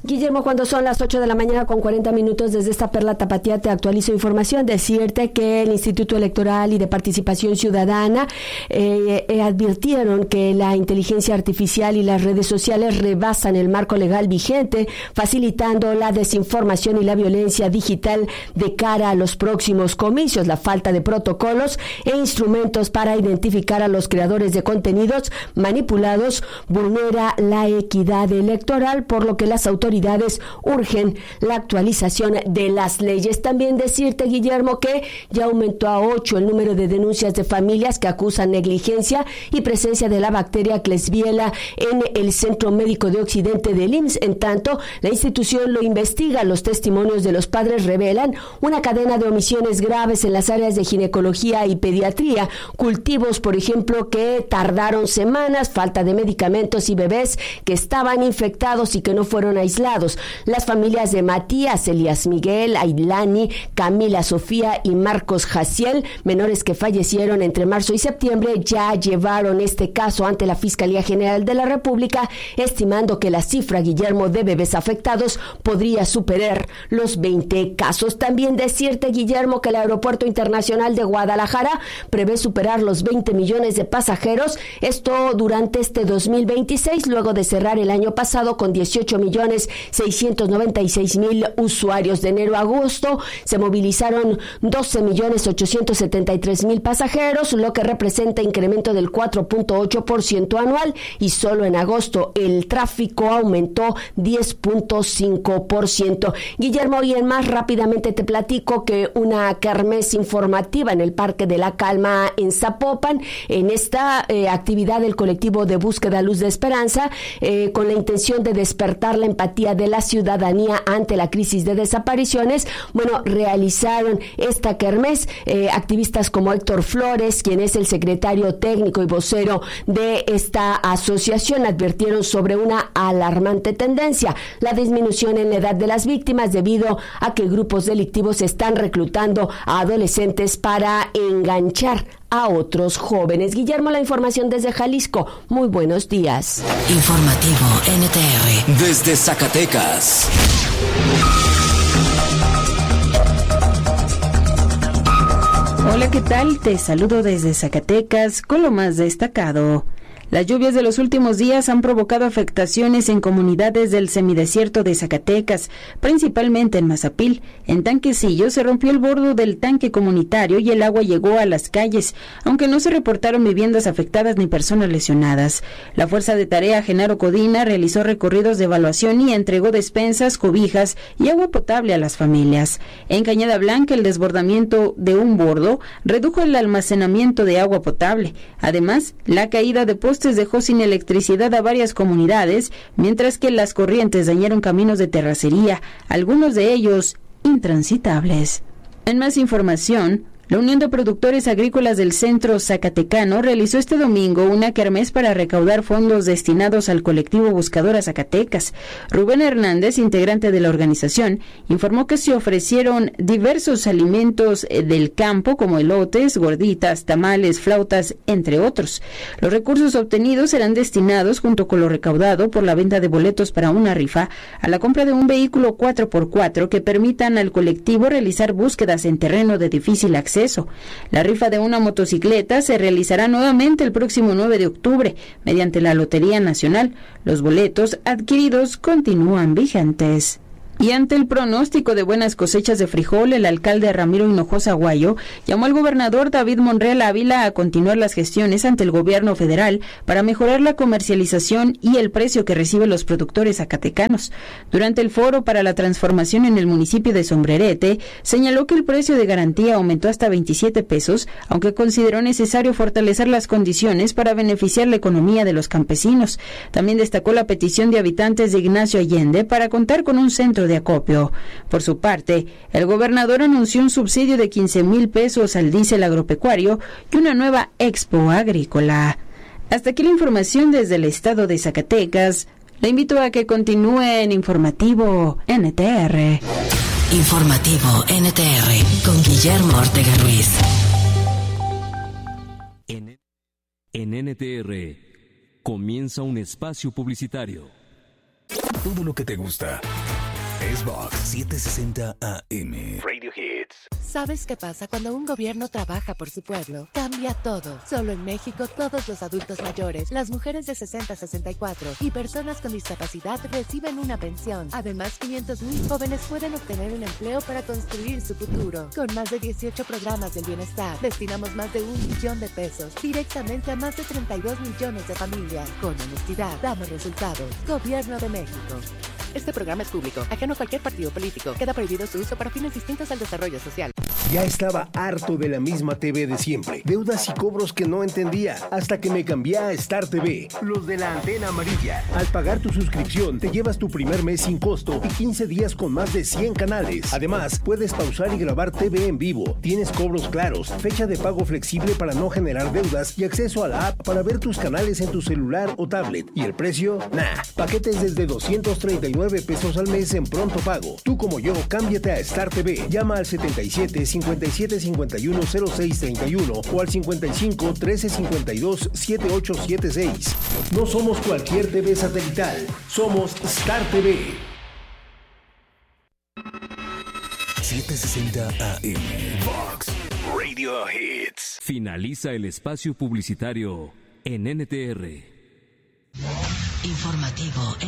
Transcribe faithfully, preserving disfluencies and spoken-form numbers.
Guillermo, cuando son las ocho de la mañana con cuarenta minutos, desde esta perla tapatía te actualizo información. Decirte que el Instituto Electoral y de Participación Ciudadana eh, eh, advirtieron que la inteligencia artificial y las redes sociales rebasan el marco legal vigente, facilitando la desinformación y la violencia digital de cara a los próximos comicios. La falta de protocolos e instrumentos para identificar a los creadores de contenidos manipulados vulnera la equidad electoral, por lo que las autoridades urgen la actualización de las leyes. También decirte, Guillermo, que ya aumentó a ocho el número de denuncias de familias que acusan negligencia y presencia de la bacteria Klebsiella en el Centro Médico de Occidente del I M S S. En tanto, la institución lo investiga. Los testimonios de los padres revelan una cadena de omisiones graves en las áreas de ginecología y pediatría, cultivos, por ejemplo, que tardaron semanas, falta de medicamentos y bebés que estaban infectados y que no fueron aislados. Las familias de Matías, Elías Miguel, Ailani, Camila Sofía y Marcos Jaciel, menores que fallecieron entre marzo y septiembre, ya llevaron este caso ante la Fiscalía General de la República, estimando que la cifra, Guillermo, de bebés afectados podría superar los veinte casos. También decirte, Guillermo, que el Aeropuerto Internacional de Guadalajara prevé superar los veinte millones de pasajeros, esto durante este dos mil veintiséis, luego de cerrar el año pasado con dieciocho millones seiscientos noventa y seis mil usuarios. De enero a agosto se movilizaron doce millones ochocientos setenta y tres mil pasajeros, lo que representa incremento del cuatro punto ocho por ciento anual, y solo en agosto el tráfico aumentó diez punto cinco por ciento. Guillermo, y en más rápidamente te platico que una kermés informativa en el Parque de la Calma en Zapopan, en esta eh, actividad del colectivo de búsqueda Luz de Esperanza, eh, con la intención de despertar la empatía de la ciudadanía ante la crisis de desapariciones, bueno, realizaron esta kermés. Eh, activistas como Héctor Flores, quien es el secretario técnico y vocero de esta asociación, advirtieron sobre una alarmante tendencia, la disminución en la edad de las víctimas debido a que grupos delictivos están reclutando a adolescentes para enganchar a otros jóvenes. Guillermo, la información desde Jalisco. Muy buenos días. Informativo N T R desde Zacatecas. Hola, ¿qué tal? Te saludo desde Zacatecas con lo más destacado. Las lluvias de los últimos días han provocado afectaciones en comunidades del semidesierto de Zacatecas, principalmente en Mazapil. En Tanquecillo se rompió el borde del tanque comunitario y el agua llegó a las calles, aunque no se reportaron viviendas afectadas ni personas lesionadas. La Fuerza de Tarea Genaro Codina realizó recorridos de evaluación y entregó despensas, cobijas y agua potable a las familias. En Cañada Blanca, el desbordamiento de un bordo redujo el almacenamiento de agua potable. Además, la caída de postes dejó sin electricidad a varias comunidades, mientras que las corrientes dañaron caminos de terracería, algunos de ellos intransitables. En más información, la Unión de Productores Agrícolas del Centro Zacatecano realizó este domingo una kermés para recaudar fondos destinados al colectivo Buscadora Zacatecas. Rubén Hernández, integrante de la organización, informó que se ofrecieron diversos alimentos del campo como elotes, gorditas, tamales, flautas, entre otros. Los recursos obtenidos serán destinados, junto con lo recaudado por la venta de boletos para una rifa, a la compra de un vehículo cuatro por cuatro que permitan al colectivo realizar búsquedas en terreno de difícil acceso. La rifa de una motocicleta se realizará nuevamente el próximo nueve de octubre mediante la Lotería Nacional. Los boletos adquiridos continúan vigentes. Y ante el pronóstico de buenas cosechas de frijol, el alcalde Ramiro Hinojosa Guayo llamó al gobernador David Monreal Ávila a continuar las gestiones ante el gobierno federal para mejorar la comercialización y el precio que reciben los productores zacatecanos. Durante el foro para la transformación en el municipio de Sombrerete, señaló que el precio de garantía aumentó hasta veintisiete pesos, aunque consideró necesario fortalecer las condiciones para beneficiar la economía de los campesinos. También destacó la petición de habitantes de Ignacio Allende para contar con un centro de acopio. Por su parte, el gobernador anunció un subsidio de quince mil pesos al diésel agropecuario y una nueva expo agrícola. Hasta aquí la información desde el estado de Zacatecas. Le invito a que continúe en Informativo N T R. Informativo N T R con Guillermo Ortega Ruiz. En, en N T R comienza un espacio publicitario. Todo lo que te gusta. Es Vox setecientos sesenta A M. Radio Hits. ¿Sabes qué pasa cuando un gobierno trabaja por su pueblo? Cambia todo. Solo en México, todos los adultos mayores, las mujeres de sesenta a sesenta y cuatro y personas con discapacidad reciben una pensión. Además, quinientos mil jóvenes pueden obtener un empleo para construir su futuro. Con más de dieciocho programas del bienestar, destinamos más de un millón de pesos directamente a más de treinta y dos millones de familias. Con honestidad, damos resultados. Gobierno de México. Este programa es público, ajeno a cualquier partido político. Queda prohibido su uso para fines distintos al desarrollo social. Ya estaba harto de la misma T V de siempre. Deudas y cobros que no entendía, hasta que me cambié a Star T V, los de la antena amarilla. Al pagar tu suscripción, te llevas tu primer mes sin costo y quince días con más de cien canales. Además, puedes pausar y grabar T V en vivo. Tienes cobros claros, fecha de pago flexible para no generar deudas y acceso a la app para ver tus canales en tu celular o tablet. ¿Y el precio? Nah, paquetes desde doscientos treinta y nueve pesos al mes en pronto pago. Tú como yo, cámbiate a Star T V. Llama al setenta y siete, cincuenta y siete, cincuenta y uno, cero seis treinta y uno o al cincuenta y cinco, trece, cincuenta y dos, setenta y ocho setenta y seis. No somos cualquier T V satelital, somos Star T V. setecientos sesenta A M. Vox Radio Hits. Finaliza el espacio publicitario en N T R. Informativo